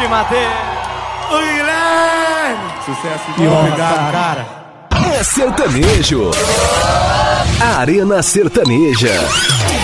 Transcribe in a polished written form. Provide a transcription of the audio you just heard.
grande Matheus. Ô, Guilherme. Sucesso. Que obrigado, cara. É sertanejo. Arena Sertaneja.